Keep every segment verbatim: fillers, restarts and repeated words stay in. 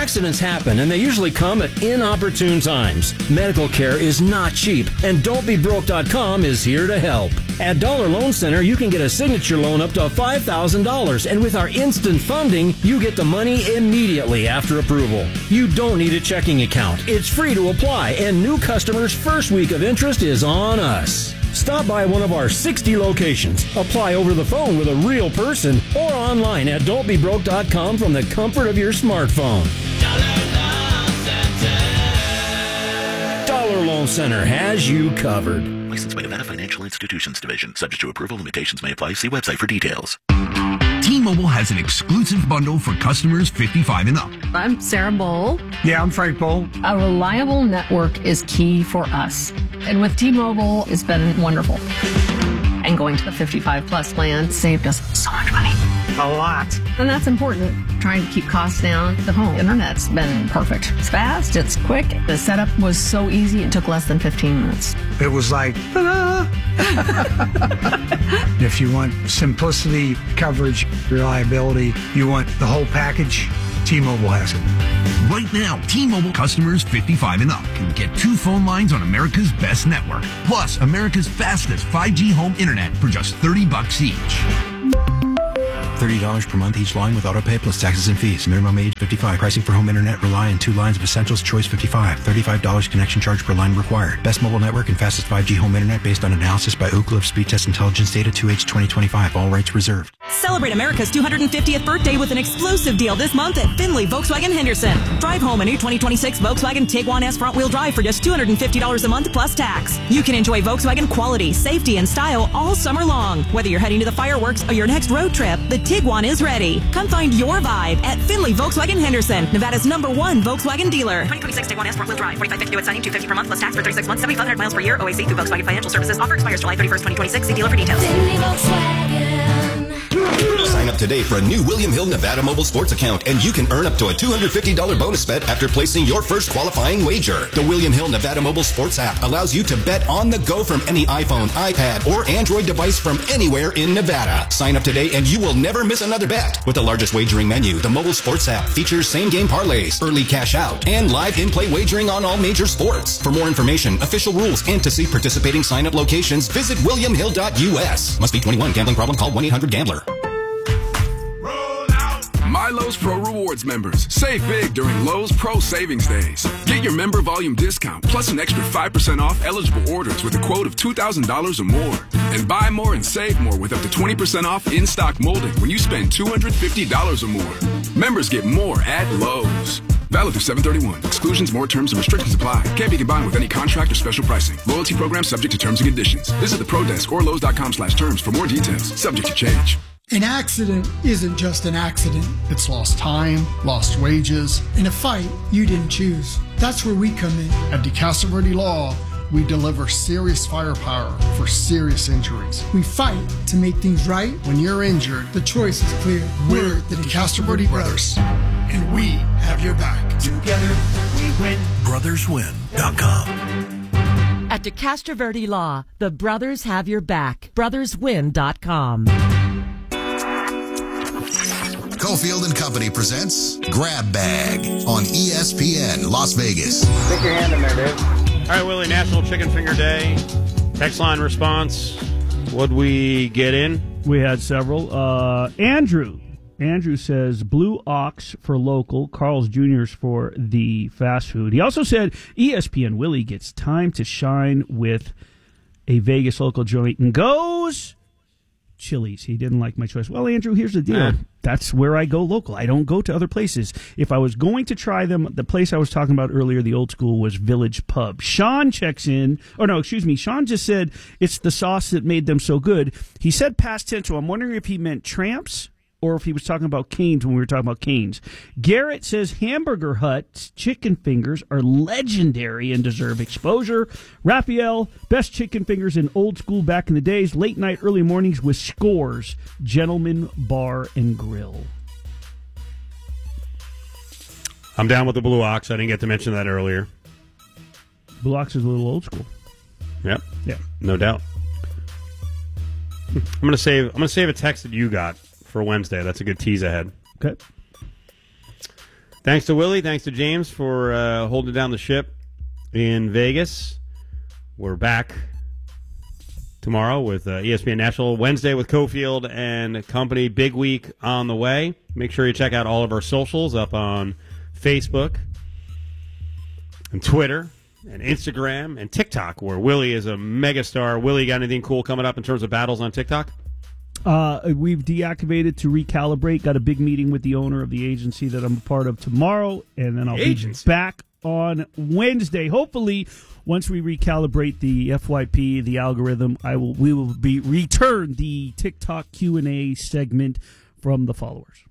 Accidents happen, and they usually come at inopportune times. Medical care is not cheap, and don't be broke dot com is here to help. At Dollar Loan Center, you can get a signature loan up to five thousand dollars, and with our instant funding, you get the money immediately after approval. You don't need a checking account. It's free to apply, and new customers' first week of interest is on us. Stop by one of our sixty locations. Apply over the phone with a real person or online at don't be broke dot com from the comfort of your smartphone. Dollar Loan Center has you covered. Licensed by Nevada Financial Institutions Division. Subject to approval. Limitations may apply. See website for details. T-Mobile has an exclusive bundle for customers fifty-five and up. I'm Sarah Bowl. Yeah, I'm Frank Bowl. A reliable network is key for us. And with T-Mobile, it's been wonderful. And going to the fifty-five plus plan saved us so much money. A lot. And that's important. Trying to keep costs down. The home internet's been perfect. It's fast, it's quick. The setup was so easy, it took less than fifteen minutes. It was like, ta-da! If you want simplicity, coverage, reliability, you want the whole package, T-Mobile has it. Right now, T-Mobile customers fifty-five and up can get two phone lines on America's best network, plus America's fastest five G home internet for just thirty bucks each. thirty dollars per month each line with autopay plus taxes and fees. Minimum age fifty-five. Pricing for home internet rely on two lines of Essentials Choice fifty-five. thirty-five dollars connection charge per line required. Best mobile network and fastest five G home internet based on analysis by Ookla of Speed Test Intelligence data two H twenty twenty-five. All rights reserved. Celebrate America's two hundred fiftieth birthday with an exclusive deal this month at Findlay Volkswagen Henderson. Drive home a new twenty twenty-six Volkswagen Tiguan S front-wheel drive for just two hundred fifty dollars a month plus tax. You can enjoy Volkswagen quality, safety, and style all summer long. Whether you're heading to the fireworks or your next road trip, the Tiguan is ready. Come find your vibe at Findlay Volkswagen Henderson, Nevada's number one Volkswagen dealer. twenty twenty-six Tiguan S front-wheel drive, forty-five fifty due outstanding, two hundred fifty per month plus tax for thirty-six months, seventy-five hundred miles per year, O A C through Volkswagen Financial Services. Offer expires July thirty-first, twenty twenty-six. See dealer for details. Sign up today for a new William Hill Nevada mobile sports account, and you can earn up to a two hundred fifty dollars bonus bet after placing your first qualifying wager. The William Hill Nevada mobile sports app allows you to bet on the go from any iPhone, iPad, or Android device from anywhere in Nevada. Sign up today and you will never miss another bet. With the largest wagering menu, the mobile sports app features same-game parlays, early cash out, and live in-play wagering on all major sports. For more information, official rules, and to see participating sign-up locations, visit william hill dot U S. Must be twenty-one. Gambling problem? Call one eight hundred gambler. My Lowe's Pro Rewards members, save big during Lowe's Pro Savings Days. Get your member volume discount plus an extra five percent off eligible orders with a quote of two thousand dollars or more. And buy more and save more with up to twenty percent off in-stock molding when you spend two hundred fifty dollars or more. Members get more at Lowe's. Valid through seven thirty-one. Exclusions, more terms, and restrictions apply. Can't be combined with any contract or special pricing. Loyalty program subject to terms and conditions. Visit the Pro Desk or Lowe's dot com slash terms for more details. Subject to change. An accident isn't just an accident. It's lost time, lost wages, and a fight you didn't choose. That's where we come in. At DeCastro Verde Law, we deliver serious firepower for serious injuries. We fight to make things right. When you're injured, the choice is clear. We're the DeCastro Verde Brothers, and we have your back. Together, we win. brothers win dot com. At DeCastro Verde Law, the brothers have your back. brothers win dot com. Cofield and Company presents Grab Bag on E S P N Las Vegas. Stick your hand in there, Dave. All right, Willie, National Chicken Finger Day. Text line response. What'd we get in? We had several. Uh, Andrew. Andrew says Blue Ox for local, Carl's Junior's for the fast food. He also said E S P N Willie gets time to shine with a Vegas local joint and goes Chili's. He didn't like my choice. Well, Andrew, here's the deal. Uh. That's where I go local. I don't go to other places. If I was going to try them, the place I was talking about earlier, the old school, was Village Pub. Sean checks in. Oh, no, excuse me. Sean just said it's the sauce that made them so good. He said past tense, so I'm wondering if he meant Tramps or if he was talking about Cane's when we were talking about Cane's. Garrett says Hamburger Hut's chicken fingers are legendary and deserve exposure. Raphael, best chicken fingers in old school back in the days, late night, early mornings with Scores, Gentleman Bar and Grill. I'm down with the Blue Ox. I didn't get to mention that earlier. Blue Ox is a little old school. Yep. Yeah. No doubt. I'm gonna save. I'm gonna save a text that you got for Wednesday. That's a good tease ahead. Okay. Thanks to Willie. Thanks to James for uh, holding down the ship in Vegas. We're back tomorrow with uh, E S P N National. Wednesday with Cofield and company. Big week on the way. Make sure you check out all of our socials up on Facebook and Twitter and Instagram and TikTok, where Willie is a megastar. Willie, got anything cool coming up in terms of battles on TikTok? Uh, we've deactivated to recalibrate. Got a big meeting with the owner of the agency that I'm a part of tomorrow, and then I'll the be agency. back on Wednesday. Hopefully, once we recalibrate the F Y P, the algorithm, I will we will be return the TikTok Q and A segment from the followers.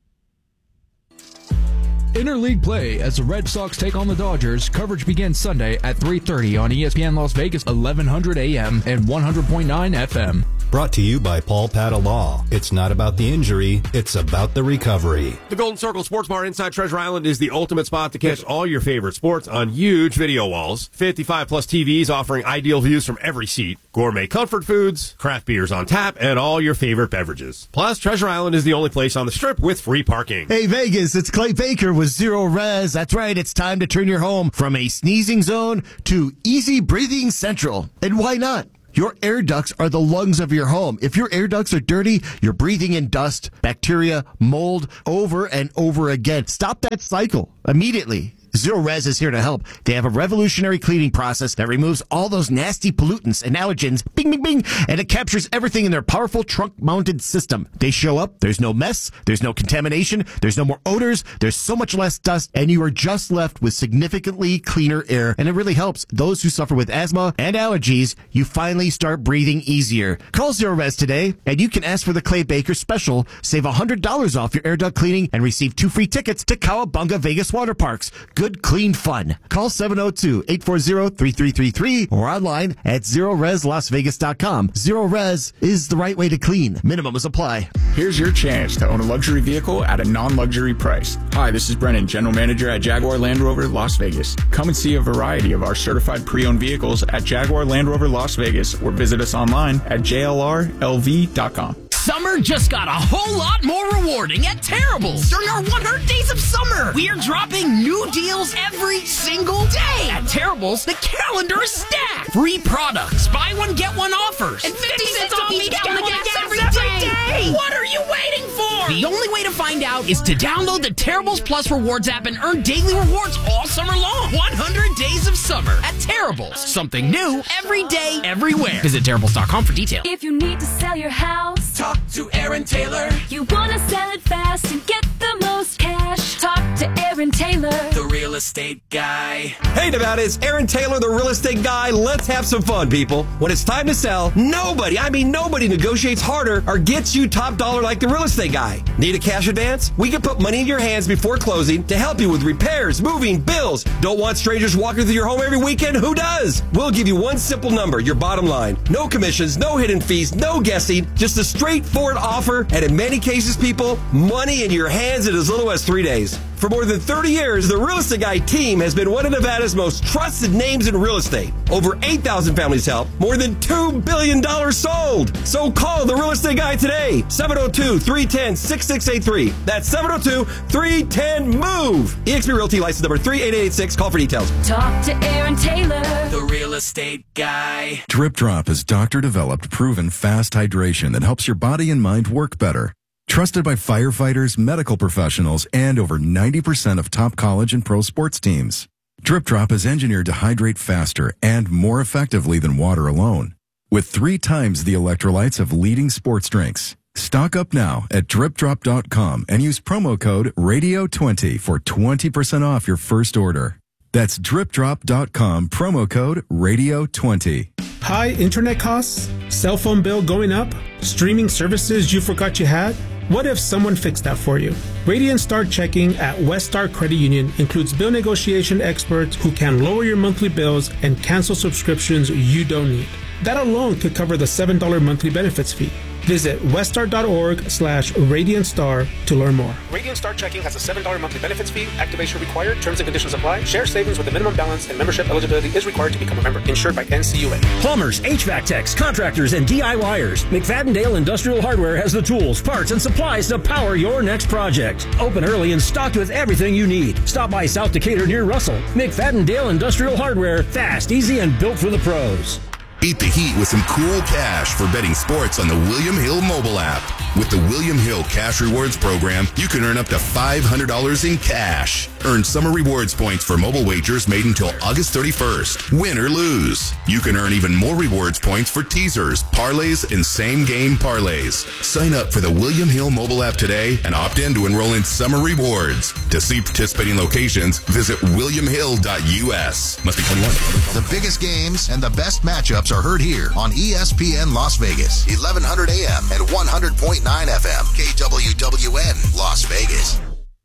Interleague play as the Red Sox take on the Dodgers. Coverage begins Sunday at three thirty on E S P N Las Vegas, eleven hundred A M and one hundred point nine F M. Brought to you by Paul Pata Law. It's not about the injury, it's about the recovery. The Golden Circle Sports Bar inside Treasure Island is the ultimate spot to catch all your favorite sports on huge video walls. fifty-five plus T Vs offering ideal views from every seat. Gourmet comfort foods, craft beers on tap, and all your favorite beverages. Plus, Treasure Island is the only place on the Strip with free parking. Hey Vegas, it's Clay Baker with Zero Res. That's right, it's time to turn your home from a sneezing zone to easy breathing central. And why not? Your air ducts are the lungs of your home. If your air ducts are dirty, you're breathing in dust, bacteria, mold over and over again. Stop that cycle immediately. Zero Res is here to help. They have a revolutionary cleaning process that removes all those nasty pollutants and allergens, bing, bing, bing, and it captures everything in their powerful trunk-mounted system. They show up, there's no mess, there's no contamination, there's no more odors, there's so much less dust, and you are just left with significantly cleaner air. And it really helps those who suffer with asthma and allergies. You finally start breathing easier. Call Zero Res today, and you can ask for the Clay Baker special. Save one hundred dollars off your air duct cleaning and receive two free tickets to Cowabunga Vegas Water Parks. Good, clean fun. Call seven oh two, eight four zero, three three three three or online at zero res las vegas dot com. Zero Res is the right way to clean. Minimums apply. Here's your chance to own a luxury vehicle at a non-luxury price. Hi, this is Brennan, General Manager at Jaguar Land Rover Las Vegas. Come and see a variety of our certified pre-owned vehicles at Jaguar Land Rover Las Vegas or visit us online at j l r l v dot com. Summer just got a whole lot more rewarding at Terrible's. During our one hundred days of summer, we are dropping new deals every single day. At Terrible's, the calendar is stacked. Free products, buy one, get one offers, and fifty cents off each gallon of gas every day. What are you waiting for? The only way to find out is to download the Terrible's Plus Rewards app and earn daily rewards all summer long. one hundred days of summer at Terrible's. Something new every day, everywhere. Visit Terrible's dot com for details. If you need to sell your house, talk to Aaron Taylor. You want to sell it fast and get the most cash, talk to Aaron Taylor, the real estate guy. Hey Nevada, it's Aaron Taylor, the real estate guy. Let's have some fun, people. When it's time to sell, nobody, I mean nobody negotiates harder or gets you top dollar like the real estate guy. Need a cash advance? We can put money in your hands before closing to help you with repairs, moving, bills. Don't want strangers walking through your home every weekend? Who does? We'll give you one simple number, your bottom line. No commissions, no hidden fees, no guessing, just a straightforward offer, and in many cases, people, money in your hands in as little as three days. For more than thirty years, the Real Estate Guy team has been one of Nevada's most trusted names in real estate. Over eight thousand families helped, more than two billion dollars sold. So call the Real Estate Guy today, seven oh two, three one zero, six six eight three. That's seven oh two, three one zero, MOVE. eXp Realty license number three eight eight eight six. Call for details. Talk to Aaron Taylor, the real estate guy. Drip Drop is doctor-developed, proven fast hydration that helps your body and mind work better. Trusted by firefighters, medical professionals, and over ninety percent of top college and pro sports teams. Drip Drop is engineered to hydrate faster and more effectively than water alone, with three times the electrolytes of leading sports drinks. Stock up now at drip drop dot com and use promo code radio twenty for twenty percent off your first order. That's drip drop dot com, promo code radio twenty. High internet costs? Cell phone bill going up? Streaming services you forgot you had? What if someone fixed that for you? Radiant Start Checking at West Star Credit Union includes bill negotiation experts who can lower your monthly bills and cancel subscriptions you don't need. That alone could cover the seven dollars monthly benefits fee. Visit weststar.org slash Radiant Star to learn more. Radiant Star Checking has a seven dollars monthly benefits fee. Activation required. Terms and conditions apply. Share savings with a minimum balance and membership eligibility is required to become a member. Insured by N C U A. Plumbers, H V A C techs, contractors, and DIYers. McFadden-Dale Industrial Hardware has the tools, parts, and supplies to power your next project. Open early and stocked with everything you need. Stop by South Decatur near Russell. McFadden-Dale Industrial Hardware. Fast, easy, and built for the pros. Beat the heat with some cool cash for betting sports on the William Hill mobile app. With the William Hill Cash Rewards program, you can earn up to five hundred dollars in cash. Earn summer rewards points for mobile wagers made until August thirty-first. Win or lose. You can earn even more rewards points for teasers, parlays, and same-game parlays. Sign up for the William Hill mobile app today and opt in to enroll in summer rewards. To see participating locations, visit william hill dot u s. Must be twenty-one. The biggest games and the best matchups are heard here on E S P N Las Vegas, eleven hundred A M and one hundred point nine F M, K W W N, Las Vegas.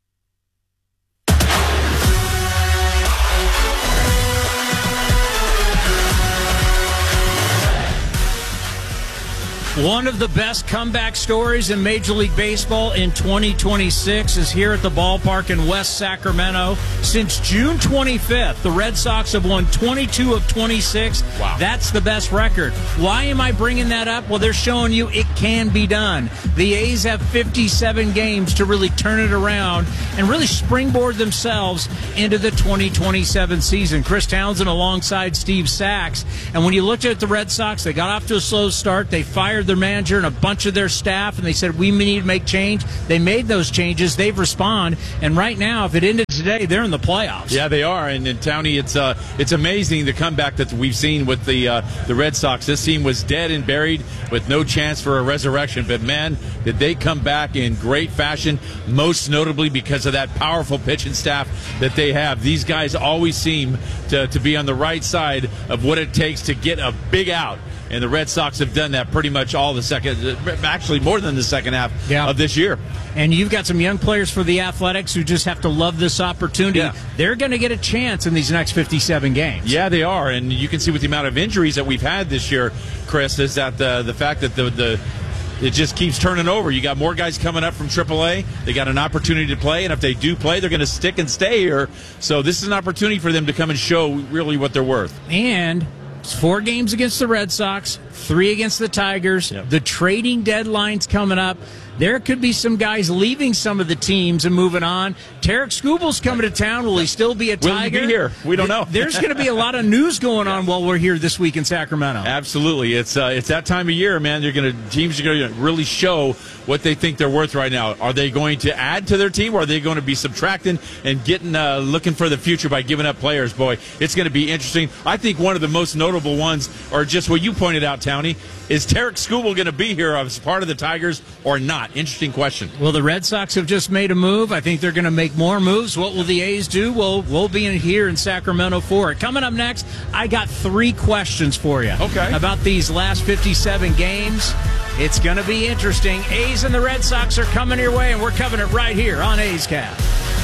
One of the best comeback stories in Major League Baseball in twenty twenty-six is here at the ballpark in West Sacramento. Since June twenty-fifth, the Red Sox have won twenty-two of twenty-six. Wow. That's the best record. Why am I bringing that up? Well, they're showing you it can be done. The A's have fifty-seven games to really turn it around and really springboard themselves into the twenty twenty-seven season. Chris Townsend alongside Steve Sachs. And when you looked at the Red Sox, they got off to a slow start. They fired their manager and a bunch of their staff, and they said, we need to make change. They made those changes. They've responded. And right now, if it ended today, they're in the playoffs. Yeah, they are. And, and Townie, it's uh, it's amazing the comeback that we've seen with the uh, the Red Sox. This team was dead and buried with no chance for a resurrection. But, man, did they come back in great fashion, most notably because of that powerful pitching staff that they have. These guys always seem to, to be on the right side of what it takes to get a big out. And the Red Sox have done that pretty much all the second, actually more than the second half yeah. of this year. And you've got some young players for the Athletics who just have to love this opportunity. Yeah. They're going to get a chance in these next fifty-seven games. Yeah, they are. And you can see with the amount of injuries that we've had this year, Chris, is that the, the fact that the, the it just keeps turning over. You got more guys coming up from triple A. They got an opportunity to play, and if they do play, they're going to stick and stay here. So this is an opportunity for them to come and show really what they're worth. And it's four games against the Red Sox, three against the Tigers. Yep. The trading deadline's coming up. There could be some guys leaving some of the teams and moving on. Tarek Skubal's coming to town. Will he still be a Tiger? Will he be here? We don't know. There's going to be a lot of news going on while we're here this week in Sacramento. Absolutely. It's uh, it's that time of year, man. They're going to teams are going to really show what they think they're worth right now. Are they going to add to their team, or are they going to be subtracting and getting uh, looking for the future by giving up players? Boy, it's going to be interesting. I think one of the most notable ones, or just what you pointed out, Townie, is Tarek Skubal going to be here as part of the Tigers or not? Interesting question. Well, the Red Sox have just made a move. I think they're going to make more moves. What will the A's do? Well, we'll be in here in Sacramento for it. Coming up next, I got three questions for you. Okay. About these last fifty-seven games. It's going to be interesting. A's and the Red Sox are coming your way, and we're covering it right here on A's Cast.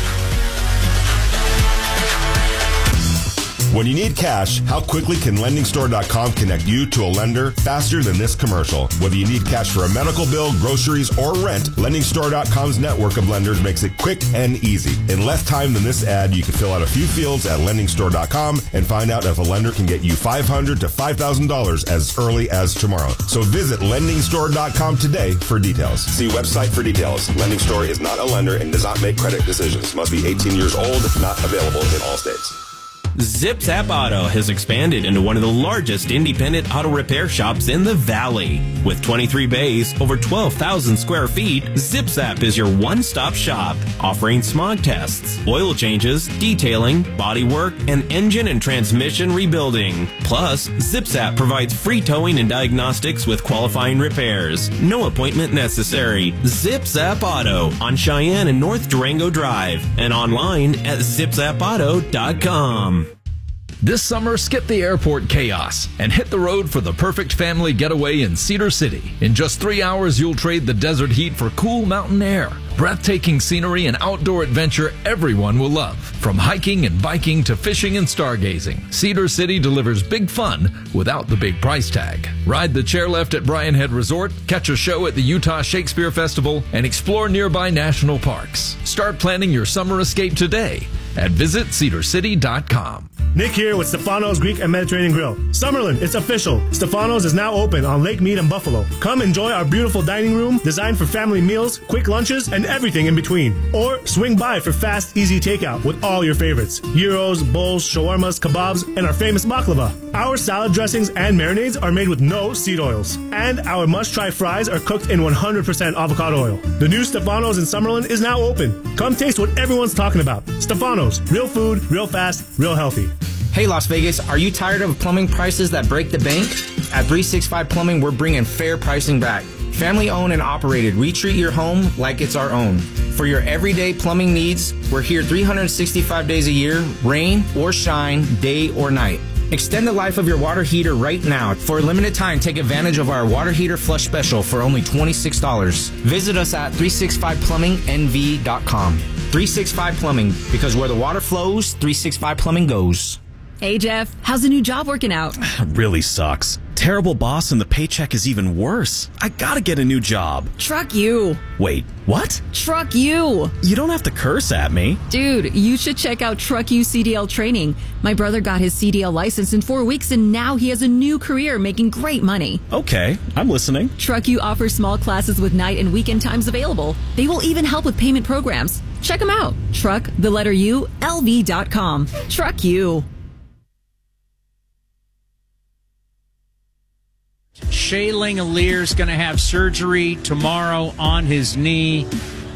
When you need cash, how quickly can lending store dot com connect you to a lender faster than this commercial? Whether you need cash for a medical bill, groceries, or rent, lending store dot com's network of lenders makes it quick and easy. In less time than this ad, you can fill out a few fields at lending store dot com and find out if a lender can get you five hundred dollars to five thousand dollars as early as tomorrow. So visit lending store dot com today for details. See website for details. Lending Store is not a lender and does not make credit decisions. Must be eighteen years old, not available in all states. ZipZap Auto has expanded into one of the largest independent auto repair shops in the Valley. With twenty-three bays, over twelve thousand square feet, ZipZap is your one-stop shop, offering smog tests, oil changes, detailing, bodywork, and engine and transmission rebuilding. Plus, ZipZap provides free towing and diagnostics with qualifying repairs. No appointment necessary. ZipZap Auto on Cheyenne and North Durango Drive and online at zip zap auto dot com. This summer, skip the airport chaos and hit the road for the perfect family getaway in Cedar City. In just three hours, you'll trade the desert heat for cool mountain air, breathtaking scenery, and outdoor adventure everyone will love. From hiking and biking to fishing and stargazing, Cedar City delivers big fun without the big price tag. Ride the chairlift at Bryan Head Resort, catch a show at the Utah Shakespeare Festival, and explore nearby national parks. Start planning your summer escape today at visit cedar city dot com. Nick here with Stefano's Greek and Mediterranean Grill. Summerlin, it's official. Stefano's is now open on Lake Mead and Buffalo. Come enjoy our beautiful dining room designed for family meals, quick lunches, and everything in between. Or swing by for fast, easy takeout with all your favorites. Gyros, bowls, shawarmas, kebabs, and our famous baklava. Our salad dressings and marinades are made with no seed oils. And our must-try fries are cooked in one hundred percent avocado oil. The new Stefano's in Summerlin is now open. Come taste what everyone's talking about. Stefano's, real food, real fast, real healthy. Hey Las Vegas, are you tired of plumbing prices that break the bank? At three sixty-five Plumbing, we're bringing fair pricing back. Family owned and operated, we treat your home like it's our own. For your everyday plumbing needs, we're here three hundred sixty-five days a year, rain or shine, day or night. Extend the life of your water heater right now. For a limited time, take advantage of our water heater flush special for only twenty-six dollars. Visit us at three sixty-five plumbing n v dot com. three sixty-five Plumbing, because where the water flows, three sixty-five Plumbing goes. Hey, Jeff, how's the new job working out? Really sucks. Terrible boss and the paycheck is even worse. I gotta get a new job. Truck you. Wait, what? Truck you. You don't have to curse at me. Dude, you should check out Truck You C D L training. My brother got his C D L license in four weeks and now he has a new career making great money. Okay, I'm listening. Truck You offers small classes with night and weekend times available. They will even help with payment programs. Check them out. Truck, the letter U, L V dot com. Truck You. Shea Langolier is going to have surgery tomorrow on his knee.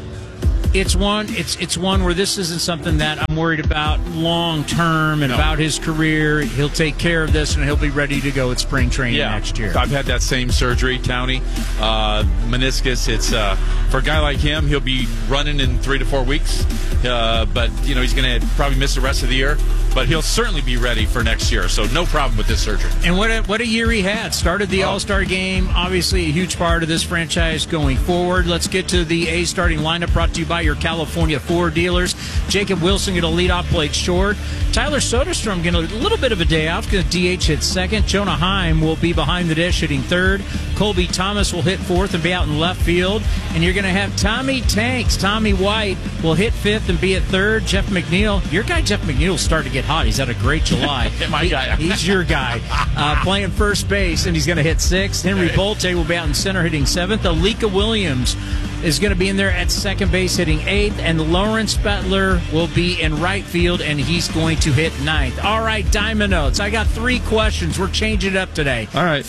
It's one. It's it's one where this isn't something that I'm worried about long term and No. about his career. He'll take care of this and he'll be ready to go at spring training Yeah, next year. I've had that same surgery, Townie. Uh, meniscus. It's uh, for a guy like him, he'll be running in three to four weeks. Uh, but you know he's going to probably miss the rest of the year. But he'll certainly be ready for next year. So no problem with this surgery. And what a, what a year he had. Started the All-Star game. Obviously a huge part of this franchise going forward. Let's get to the A starting lineup brought to you by your California Ford dealers. Jacob Wilson going to lead off, played short. Tyler Soderstrom getting a little bit of a day off because D H hit second. Jonah Heim will be behind the dish hitting third. Colby Thomas will hit fourth and be out in left field. And you're going to have Tommy Tanks. Tommy White will hit fifth and be at third. Jeff McNeil, your guy Jeff McNeil will start to get hot. He's had a great July. My guy. He, he's your guy. Uh, playing first base, and he's going to hit sixth. Henry Bolte will be out in center hitting seventh. Alika Williams is going to be in there at second base hitting eighth. And Lawrence Bettler will be in right field, and he's going to hit ninth. All right, Diamond Notes. I got three questions. We're changing it up today. All right.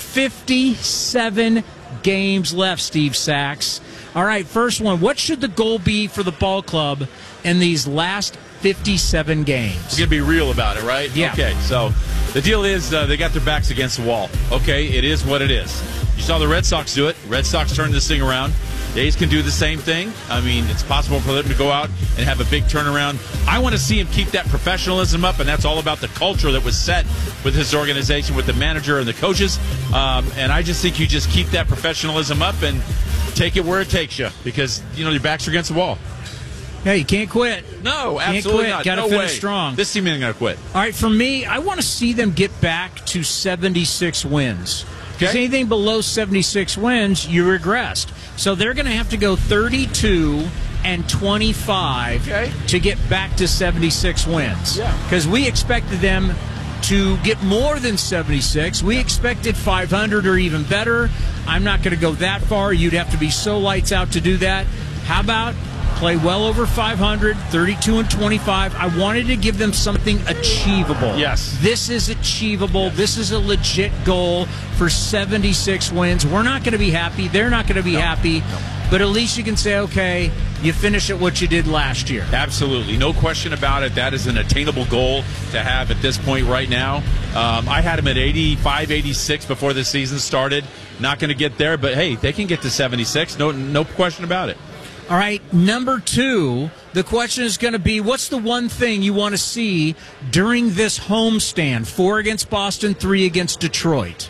fifty-seven games left, Steve Sachs. All right, first one. What should the goal be for the ball club in these last fifty-seven games? We're going to be real about it, right? Yeah. Okay, so the deal is uh, they got their backs against the wall. Okay, it is what it is. You saw the Red Sox do it. Red Sox turned this thing around. The A's can do the same thing. I mean, it's possible for them to go out and have a big turnaround. I want to see him keep that professionalism up, and that's all about the culture that was set with his organization, with the manager and the coaches. Um, and I just think you just keep that professionalism up and take it where it takes you because, you know, your backs are against the wall. Yeah, you can't quit. No, Can't absolutely quit. not. Got to No finish way. strong. This team ain't going to quit. All right, for me, I want to see them get back to seventy-six wins. Because Okay. anything below seventy-six wins, you regressed. So they're going to have to go thirty-two and twenty-five Okay. to get back to seventy-six wins. Yeah. Because we expected them to get more than seventy-six. We expected five hundred or even better. I'm not going to go that far. You'd have to be so lights out to do that. How about play well over five hundred, thirty-two and twenty-five. I wanted to give them something achievable. Yes. This is achievable. Yes. This is a legit goal for seventy-six wins. We're not going to be happy. They're not going to be no. happy. No. But at least you can say, okay, you finish at what you did last year. Absolutely. No question about it. That is an attainable goal to have at this point right now. Um, I had them at eighty-five, eighty-six before the season started. Not going to get there, but hey, they can get to seventy-six. No, no question about it. All right, number two, the question is going to be, what's the one thing you want to see during this homestand? Four against Boston, three against Detroit.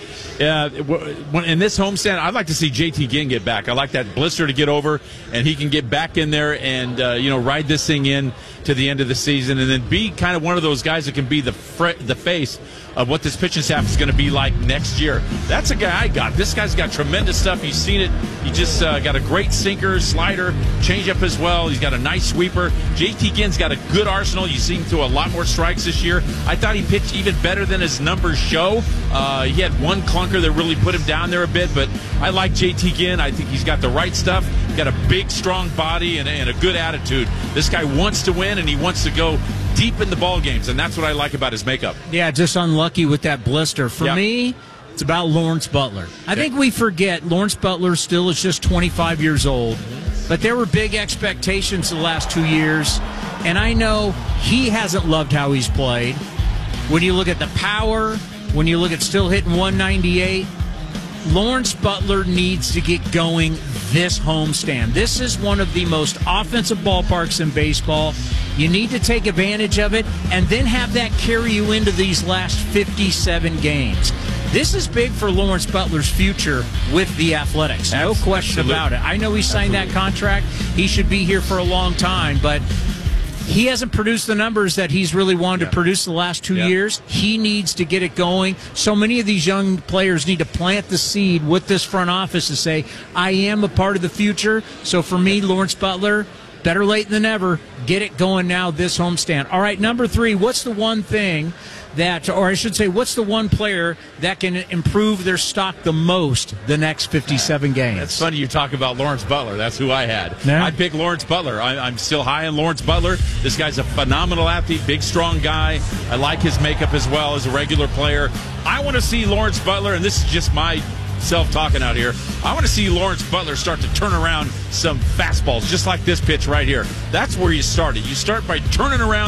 Uh, in this homestand, I'd like to see J T Ginn get back. I like that blister to get over, and he can get back in there and uh, you know ride this thing in to the end of the season, and then be kind of one of those guys that can be the fr- the face of what this pitching staff is going to be like next year. That's a guy I got. This guy's got tremendous stuff. You've seen it. He just uh, got a great sinker, slider, changeup as well. He's got a nice sweeper. J T Ginn's got a good arsenal. You see him throw a lot more strikes this year. I thought he pitched even better than his numbers show. Uh, he had one clunker that really put him down there a bit, but I like J T Ginn. I think he's got the right stuff. He's got a big, strong body and, and a good attitude. This guy wants to win, and he wants to go deep in the ball games, and that's what I like about his makeup. Yeah, just unlucky with that blister. For yeah. me, it's about Lawrence Butler. I yeah. think we forget Lawrence Butler still is just twenty-five years old, but there were big expectations the last two years, and I know he hasn't loved how he's played. When you look at the power, when you look at still hitting one ninety-eight, Lawrence Butler needs to get going this homestand. This is one of the most offensive ballparks in baseball. You need to take advantage of it and then have that carry you into these last fifty-seven games. This is big for Lawrence Butler's future with the Athletics. No Absolutely. question about it. I know he signed Absolutely. that contract. He should be here for a long time, but he hasn't produced the numbers that he's really wanted yeah. to produce the last two yeah. years. He needs to get it going. So many of these young players need to plant the seed with this front office to say, I am a part of the future. So for me, Lawrence Butler, better late than never. Get it going now this homestand. All right, number three, what's the one thing that, or I should say, what's the one player that can improve their stock the most the next fifty-seven games? It's funny you talk about Lawrence Butler. That's who I had. Yeah. I picked Lawrence Butler. I, I'm still high on Lawrence Butler. This guy's a phenomenal athlete, big, strong guy. I like his makeup as well as a regular player. I want to see Lawrence Butler, and this is just my self-talking out here. I want to see Lawrence Butler start to turn around some fastballs, just like this pitch right here. That's where you started. You start by turning around